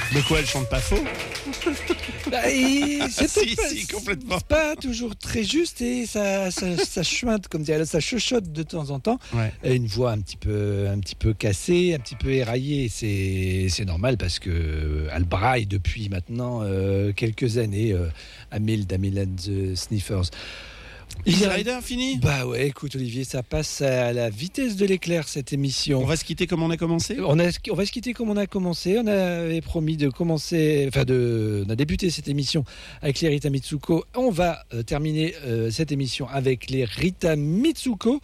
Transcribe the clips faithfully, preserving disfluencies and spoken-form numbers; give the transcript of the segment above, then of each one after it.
De quoi elle chante pas faux? Bah, et c'est Si, pas, si, complètement. c'est pas toujours très juste et ça, ça, ça chuinte, comme dirait, ça chuchote de temps en temps. Ouais. Et une voix un petit peu, un petit peu cassée, un petit peu éraillée. C'est, c'est normal parce que euh, elle braille depuis maintenant euh, quelques années. Euh, Amil d'Amil and the Sniffers. Easy Rider fini? Bah ouais, écoute Olivier, ça passe à la vitesse de l'éclair cette émission. On va se quitter comme on a commencé? On, a, on va se quitter comme on a commencé. On avait promis de commencer, enfin de, on a débuté cette émission avec les Rita Mitsuko. On va euh, terminer euh, cette émission avec les Rita Mitsuko,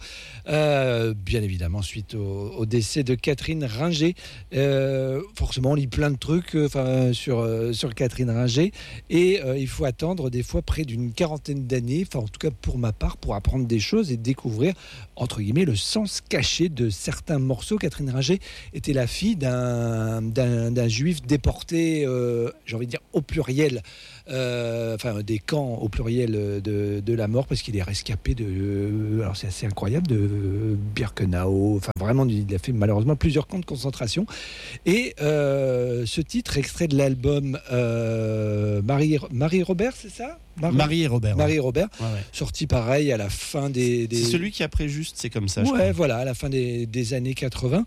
euh, bien évidemment suite au, au décès de Catherine Ringer. Euh, forcément, on lit plein de trucs, enfin euh, sur euh, sur Catherine Ringer, et euh, il faut attendre des fois près d'une quarantaine d'années, enfin en tout cas pour ma part, pour apprendre des choses et découvrir, entre guillemets, le sens caché de certains morceaux. Catherine Ringer était la fille d'un, d'un, d'un juif déporté, euh, j'ai envie de dire au pluriel, euh, enfin des camps au pluriel de, de la mort, parce qu'il est rescapé de, euh, alors c'est assez incroyable, de Birkenau, enfin vraiment, il a fait malheureusement plusieurs camps de concentration. Et euh, ce titre, extrait de l'album euh, Marie, Marie Robert, c'est ça? Marie, Marie et Robert. Marie ouais. et Robert, Ouais, ouais. sorti pareil à la fin des... des... C'est celui qui après juste, c'est comme ça. je Ouais, crois. voilà, à la fin des, des années quatre-vingts,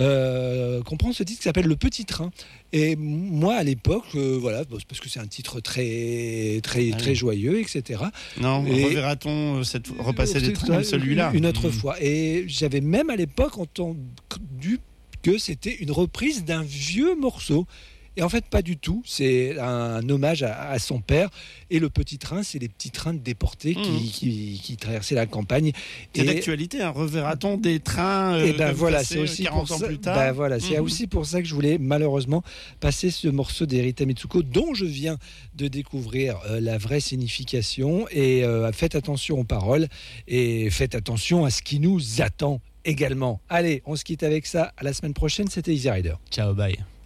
euh, qu'on prend ce titre qui s'appelle Le Petit Train. Et moi, à l'époque, euh, voilà, bon, c'est parce que c'est un titre très, très, Ah très oui. joyeux, et cetera. Non, Et- reverra-t-on euh, cette... repasser des C'est- trains comme celui-là? Une autre Mmh. fois. Et j'avais même à l'époque entendu que c'était une reprise d'un vieux morceau. Et en fait, pas du tout. C'est un hommage à, à son père. Et le petit train, c'est les petits trains de déportés qui, Mmh. qui, qui traversaient la campagne. C'est Et- d'actualité, hein, reverra-t-on des trains euh, et ben comme voilà, passés, c'est aussi quarante pour ans ça. plus tard? Ben voilà, c'est Mhm. aussi pour ça que je voulais malheureusement passer ce morceau d'Erita Mitsuko, dont je viens de découvrir euh, la vraie signification. Et euh, faites attention aux paroles et faites attention à ce qui nous attend également. Allez, on se quitte avec ça. À la semaine prochaine. C'était Easy Rider. Ciao, bye.